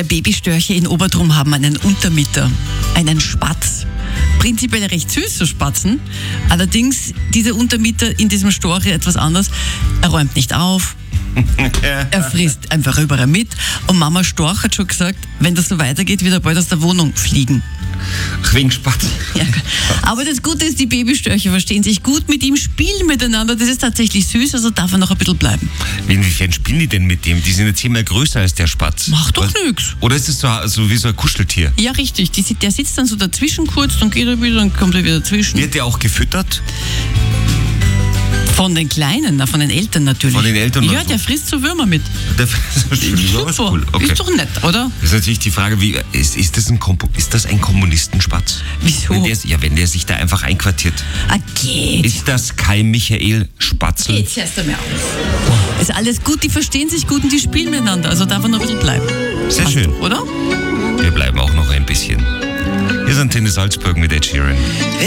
Ja, Babystörche in Obertrum haben einen Untermieter, einen Spatz. Prinzipiell recht süß, so Spatzen. Allerdings, dieser Untermieter in diesem Storch etwas anders. Er räumt nicht auf. Er frisst einfach überall mit. Und Mama Storch hat schon gesagt, wenn das so weitergeht, wird er bald aus der Wohnung fliegen. Wegen Spatz. Ja. Aber das Gute ist, die Babystörche verstehen sich gut mit ihm, spielen miteinander. Das ist tatsächlich süß, also darf er noch ein bisschen bleiben. Inwiefern spielen die denn mit dem? Die sind jetzt zehnmal größer als der Spatz. Macht doch nix. Oder ist es so wie so ein Kuscheltier? Ja, richtig. Der sitzt dann so dazwischen kurz, dann geht er wieder, dann kommt er wieder dazwischen. Wird der auch gefüttert? Von den Kleinen, von den Eltern natürlich. Von den Eltern? Ja, der frisst so Würmer mit. Das ist cool. Okay. Ist doch nett, oder? Das ist natürlich die Frage, ist das ein Kommunistenspatz? Wieso? Wenn der sich da einfach einquartiert. Geht. Ist das Kai Michael Spatzl? Jetzt hörst du mir auf. Ist alles gut, die verstehen sich gut und die spielen miteinander. Also darf er noch ein bisschen bleiben. Sehr schön. Oder? Wir bleiben auch noch ein bisschen. Wir sind Tennis Salzburg mit Ed Sheeran.